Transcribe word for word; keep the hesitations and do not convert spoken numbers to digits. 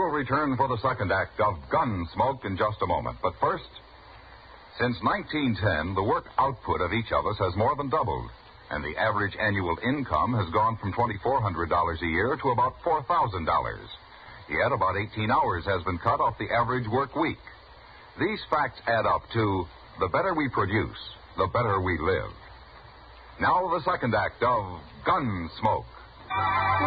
We'll return for the second act of Gunsmoke in just a moment. But first, since nineteen ten, the work output of each of us has more than doubled, and the average annual income has gone from two thousand four hundred dollars a year to about four thousand dollars. Yet about eighteen hours has been cut off the average work week. These facts add up to the better we produce, the better we live. Now the second act of Gunsmoke.